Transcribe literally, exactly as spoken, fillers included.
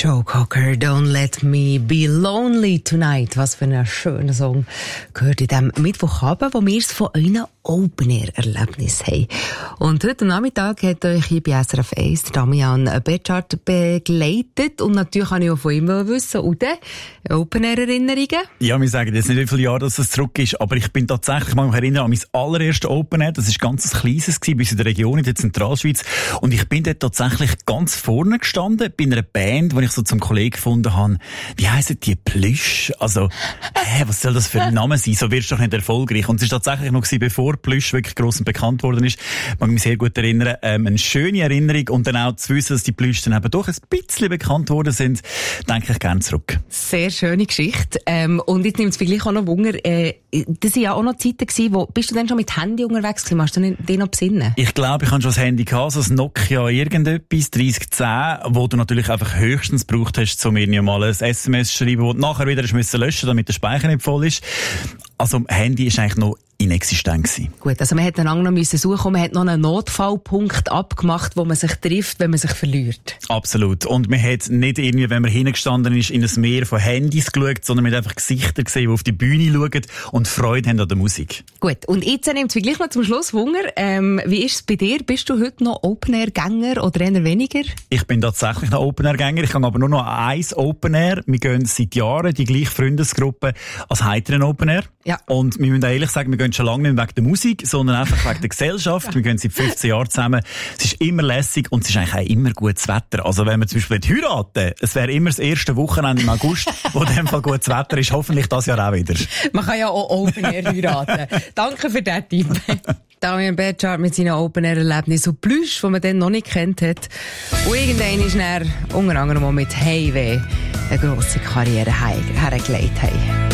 Joe Cocker, Don't Let Me Be Lonely Tonight. Was für ein schöner Song gehört in diesem Mittwochabend, wo wir es von einem Open-Air-Erlebnis haben. Und heute Nachmittag hat euch hier bei S R F eins Damian Betschart begleitet. Und natürlich kann ich auch von ihm wissen, und Open-Air-Erinnerungen? Ja, wir sagen jetzt nicht, wie viele Jahre das zurück ist, aber ich bin tatsächlich, ich mag mich erinnern an mein allererstes Open-Air. Das war ganz ein kleines, bei uns in der Region, in der Zentralschweiz. Und ich bin dort tatsächlich ganz vorne gestanden, bei einer Band, die ich so zum Kollegen gefunden habe. Wie heissen die? Plüsch? Also, hä, was soll das für ein Name sein? So wirst du doch nicht erfolgreich. Und es war tatsächlich noch gewesen, bevor Plüsch wirklich gross und bekannt worden ist. Ich mag mich sehr gut erinnern. Ähm, eine schöne Erinnerung und dann auch zu wissen, dass die Plüsch dann eben doch ein bisschen bekannt worden sind, denke ich gerne zurück. Sehr schöne Geschichte. Ähm, und jetzt nimmt es vielleicht auch noch Wunder, äh, das waren ja auch noch Zeiten gewesen, wo, bist du denn schon mit Handy unterwegs gewesen? Machst du dich noch besinnen? Ich glaube, ich hatte schon das Handy gehabt, so ein Nokia irgendetwas, dreißig zehn, wo du natürlich einfach höchstens gebraucht hast, um irgendwie mal ein S M S zu schreiben, wo du nachher wieder löschen musst, damit der Speicher nicht voll ist. Also, Handy ist eigentlich noch inexistent gewesen. Gut, also man hätte dann noch müssen suchen, man hat noch einen Notfallpunkt abgemacht, wo man sich trifft, wenn man sich verliert. Absolut. Und man hat nicht irgendwie, wenn man hingestanden ist, in ein Meer von Handys geschaut, sondern man hat einfach Gesichter gesehen, die auf die Bühne schauen und Freude haben an der Musik. Gut, und jetzt nimmt es gleich noch zum Schluss Wunder. Ähm, wie ist es bei dir? Bist du heute noch Open-Air-Gänger oder eher weniger? Ich bin tatsächlich noch Open-Air-Gänger. Ich gehe aber nur noch an eins Open-Air. Wir gehen seit Jahren die gleiche Freundesgruppe als heiteren Open-Air. Ja. Und wir müssen ehrlich sagen, wir gehen schon lange nicht wegen der Musik, sondern einfach wegen der Gesellschaft. Wir gehen seit fünfzehn Jahren zusammen. Es ist immer lässig und es ist eigentlich auch immer gutes Wetter. Also wenn wir zum Beispiel heiraten, es wäre immer das erste Wochenende im August, wo in dem Fall gutes Wetter ist. Hoffentlich das Jahr auch wieder. Man kann ja auch Open-Air heiraten. Danke für diesen Tipp. Damian Betschart mit seinen Open-Air-Erlebnissen und Plüsch, die man dann noch nicht kennt hat. Und irgendwann ist er unter anderem auch mit Heimweh eine grosse Karriere hergelegt haben.